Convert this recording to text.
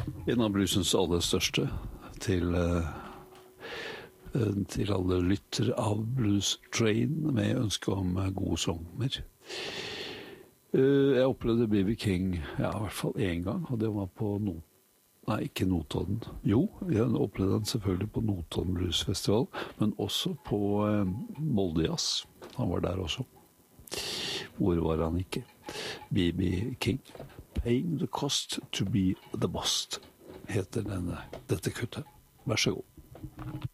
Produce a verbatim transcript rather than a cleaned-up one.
En av bluesens aller største til, til alle lytter av Blues Train med ønske om gode sommer. Jeg opplevde B B King, ja, i hvert fall en gang, og det var på Not... Nei, ikke Notodden. Jo, jeg opplevde den selvfølgelig på Notodden Blues Festival, men også på Molde Jazz. Han var der også. Hvor var han ikke? B B King. Paying the cost to be the boss, heter denne, dette kuttet. Vær så god.